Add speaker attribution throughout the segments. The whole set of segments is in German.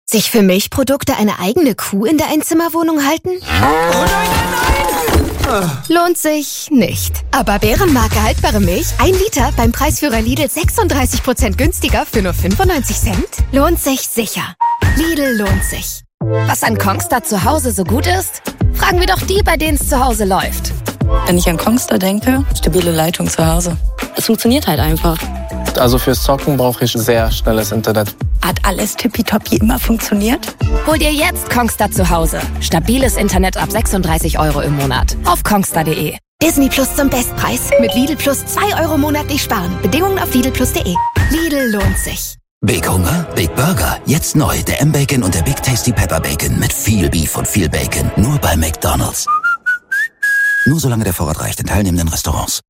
Speaker 1: Sich für Milchprodukte eine eigene Kuh in der Einzimmerwohnung halten?
Speaker 2: Oh nein!
Speaker 1: Lohnt sich nicht. Aber Bärenmarke haltbare Milch, 1 Liter beim Preisführer Lidl 36% günstiger für nur 95 Cent? Lohnt sich sicher. Lidl lohnt sich. Was an Kongstar zu Hause so gut ist? Fragen wir doch die, bei denen es zu Hause läuft.
Speaker 3: Wenn ich an Kongstar denke, stabile Leitung zu Hause. Es funktioniert halt einfach.
Speaker 4: Also fürs Zocken brauche ich sehr schnelles Internet.
Speaker 3: Hat alles tippitoppi immer funktioniert?
Speaker 1: Hol dir jetzt Kongstar zu Hause. Stabiles Internet ab 36 € im Monat. Auf kongstar.de. Disney Plus zum Bestpreis. Mit Lidl Plus 2 € monatlich sparen. Bedingungen auf lidlplus.de. Lidl lohnt sich.
Speaker 5: Big Hunger, Big Burger. Jetzt neu der M-Bacon und der Big Tasty Pepper Bacon mit viel Beef und viel Bacon. Nur bei McDonald's. Nur solange der Vorrat reicht in teilnehmenden Restaurants.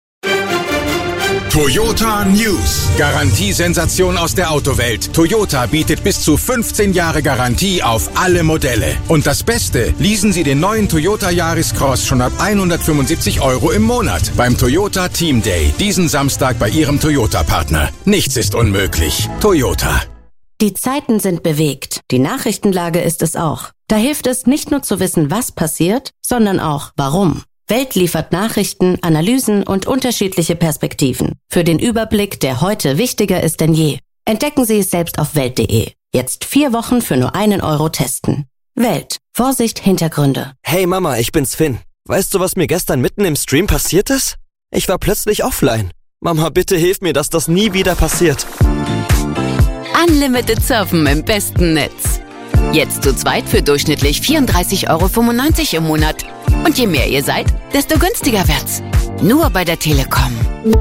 Speaker 6: Toyota News. Garantiesensation aus der Autowelt. Toyota bietet bis zu 15 Jahre Garantie auf alle Modelle. Und das Beste, leasen Sie den neuen Toyota Yaris Cross schon ab 175 € im Monat beim Toyota Team Day. Diesen Samstag bei Ihrem Toyota-Partner. Nichts ist unmöglich. Toyota.
Speaker 7: Die Zeiten sind bewegt. Die Nachrichtenlage ist es auch. Da hilft es nicht nur zu wissen, was passiert, sondern auch warum. Welt liefert Nachrichten, Analysen und unterschiedliche Perspektiven. Für den Überblick, der heute wichtiger ist denn je. Entdecken Sie es selbst auf Welt.de. Jetzt 4 Wochen für nur 1 € testen. Welt. Vorsicht, Hintergründe.
Speaker 8: Hey Mama, ich bin's Finn. Weißt du, was mir gestern mitten im Stream passiert ist? Ich war plötzlich offline. Mama, bitte hilf mir, dass das nie wieder passiert.
Speaker 9: Unlimited Surfen im besten Netz. Jetzt zu zweit für durchschnittlich 34,95 € im Monat. Und je mehr ihr seid, desto günstiger wird's. Nur bei der Telekom.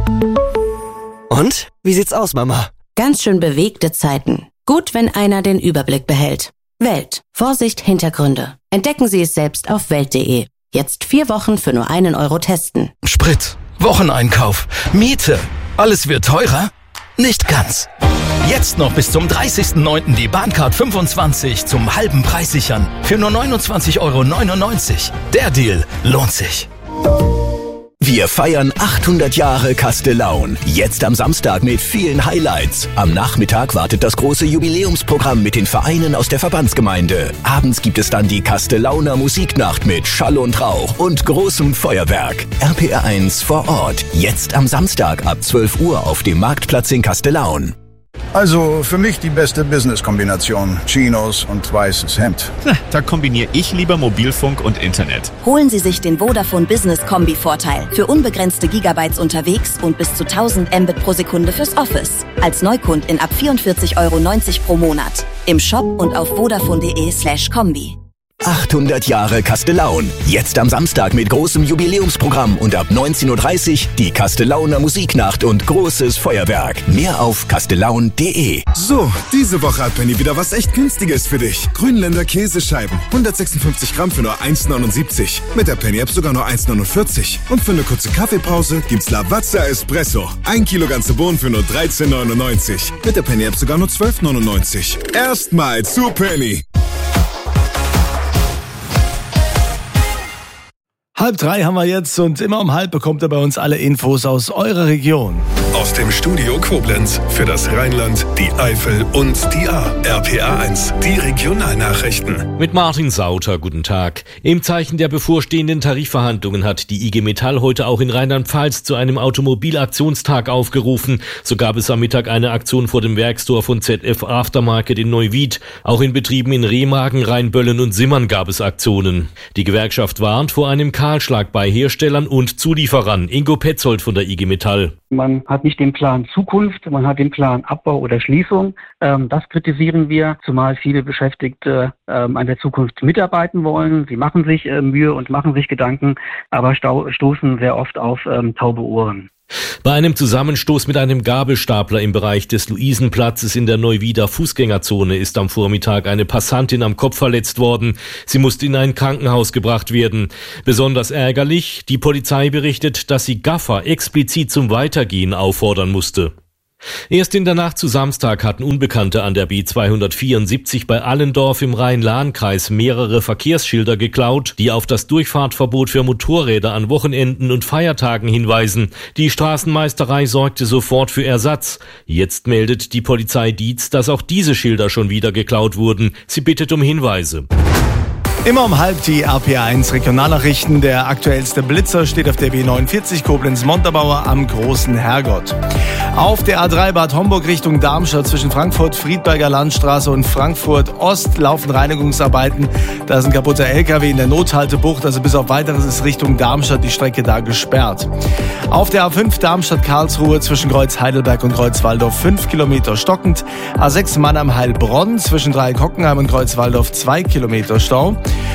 Speaker 8: Und? Wie sieht's aus, Mama?
Speaker 7: Ganz schön bewegte Zeiten. Gut, wenn einer den Überblick behält. Welt. Vorsicht, Hintergründe. Entdecken Sie es selbst auf Welt.de. Jetzt 4 Wochen für nur 1 € testen.
Speaker 10: Sprit, Wocheneinkauf, Miete. Alles wird teurer? Nicht ganz. Jetzt noch bis zum 30.09. die Bahncard 25 zum halben Preis sichern. Für nur 29,99 €. Der Deal lohnt sich.
Speaker 11: Wir feiern 800 Jahre Castellaun. Jetzt am Samstag mit vielen Highlights. Am Nachmittag wartet das große Jubiläumsprogramm mit den Vereinen aus der Verbandsgemeinde. Abends gibt es dann die Castellauner Musiknacht mit Schall und Rauch und großem Feuerwerk. RPR1 vor Ort. Jetzt am Samstag ab 12 Uhr auf dem Marktplatz in Castellaun.
Speaker 12: Also für mich die beste Business-Kombination. Chinos und weißes Hemd.
Speaker 13: Da kombiniere ich lieber Mobilfunk und Internet.
Speaker 14: Holen Sie sich den Vodafone Business Kombi-Vorteil. Für unbegrenzte Gigabytes unterwegs und bis zu 1000 Mbit pro Sekunde fürs Office. Als Neukundin ab 44,90 € pro Monat. Im Shop und auf vodafone.de/kombi.
Speaker 11: 800 Jahre Castellaun. Jetzt am Samstag mit großem Jubiläumsprogramm und ab 19:30 Uhr die Castellauner Musiknacht und großes Feuerwerk. Mehr auf castellaun.de.
Speaker 15: So, diese Woche hat Penny wieder was echt Günstiges für dich. Grünländer Käsescheiben. 156 Gramm für nur 1,79. Mit der Penny-App sogar nur 1,49. Und für eine kurze Kaffeepause gibt's Lavazza Espresso. 1 Kilo ganze Bohnen für nur 13,99. Mit der Penny-App sogar nur 12,99. Erstmal zu Penny.
Speaker 16: 2:30 haben wir jetzt und immer um 2:30 bekommt ihr bei uns alle Infos aus eurer Region.
Speaker 17: Aus dem Studio Koblenz für das Rheinland, die Eifel und die Ahr. RPR1, die Regionalnachrichten.
Speaker 18: Mit Martin Sauter, guten Tag. Im Zeichen der bevorstehenden Tarifverhandlungen hat die IG Metall heute auch in Rheinland-Pfalz zu einem Automobilaktionstag aufgerufen. So gab es am Mittag eine Aktion vor dem Werkstor von ZF Aftermarket in Neuwied. Auch in Betrieben in Remagen, Rheinböllen und Simmern gab es Aktionen. Die Gewerkschaft warnt vor einem Kahlschlag bei Herstellern und Zulieferern. Ingo Petzold von der IG Metall.
Speaker 19: Man hat nicht den Plan Zukunft, man hat den Plan Abbau oder Schließung. Das kritisieren wir, zumal viele Beschäftigte an der Zukunft mitarbeiten wollen. Sie machen sich Mühe und machen sich Gedanken, aber stoßen sehr oft auf taube Ohren.
Speaker 18: Bei einem Zusammenstoß mit einem Gabelstapler im Bereich des Luisenplatzes in der Neuwieder Fußgängerzone ist am Vormittag eine Passantin am Kopf verletzt worden. Sie musste in ein Krankenhaus gebracht werden. Besonders ärgerlich, die Polizei berichtet, dass sie Gaffer explizit zum Weitergehen auffordern musste. Erst in der Nacht zu Samstag hatten Unbekannte an der B274 bei Allendorf im Rhein-Lahn-Kreis mehrere Verkehrsschilder geklaut, die auf das Durchfahrtverbot für Motorräder an Wochenenden und Feiertagen hinweisen. Die Straßenmeisterei sorgte sofort für Ersatz. Jetzt meldet die Polizei Dietz, dass auch diese Schilder schon wieder geklaut wurden. Sie bittet um Hinweise.
Speaker 16: Immer um halb die RPA1 Regionalnachrichten. Der aktuellste Blitzer steht auf der B49 Koblenz-Montabaur am Großen Herrgott. Auf der A3 Bad Homburg Richtung Darmstadt zwischen Frankfurt, Friedberger Landstraße und Frankfurt Ost laufen Reinigungsarbeiten. Da ist ein kaputter LKW in der Nothaltebucht, also bis auf Weiteres ist Richtung Darmstadt die Strecke da gesperrt. Auf der A5 Darmstadt-Karlsruhe zwischen Kreuz Heidelberg und Kreuz Walldorf 5 Kilometer stockend. A6 Mannheim-Heilbronn zwischen Dreieck-Hockenheim und Kreuz Walldorf 2 Kilometer Stau.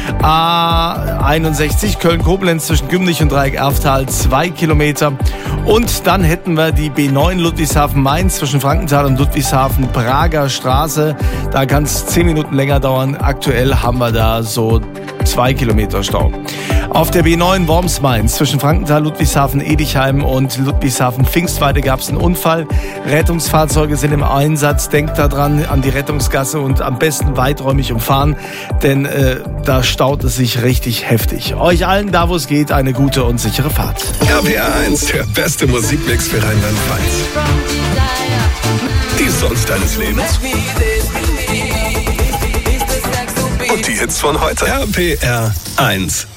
Speaker 16: A61 Köln-Koblenz zwischen Gümnich und Dreieck-Erftal 2 Kilometer. Und dann hätten wir die B9 Ludwigshafen-Mainz zwischen Frankenthal und Ludwigshafen-Prager Straße. Da kann es 10 Minuten länger dauern. Aktuell haben wir da so 2 Kilometer Stau. Auf der B9 Worms-Mainz zwischen Frankenthal, Ludwigshafen-Edichheim und Ludwigshafen-Pfingstweide gab es einen Unfall. Rettungsfahrzeuge sind im Einsatz. Denkt daran an die Rettungsgasse und am besten weiträumig umfahren, denn da staut es sich richtig heftig. Euch allen, da wo es geht, eine gute und sichere Fahrt.
Speaker 17: RPA1, der beste Musikmix für Rheinland-Pfalz. Die Songs deines Lebens. Und die Hits von heute. RPR1.